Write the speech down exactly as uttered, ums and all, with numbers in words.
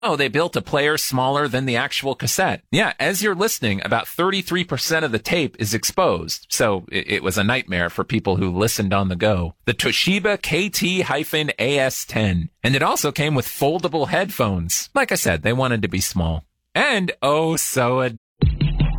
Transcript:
Oh, they built a player smaller than the actual cassette. Yeah, as you're listening, about thirty-three percent of the tape is exposed. So it, it was a nightmare for people who listened on the go. The Toshiba K T A S ten. And it also came with foldable headphones. Like I said, they wanted to be small. And oh, so